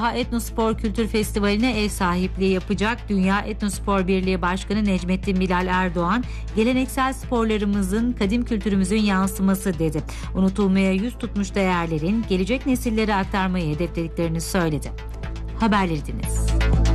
Doğa Etnospor Kültür Festivali'ne ev sahipliği yapacak. Dünya Etnospor Birliği Başkanı Necmettin Bilal Erdoğan, geleneksel sporlarımızın kadim kültürümüzün yansıması dedi. Unutulmaya yüz tutmuş değerlerin gelecek nesillere aktarmayı hedeflediklerini söyledi. Haberleri dinlediniz.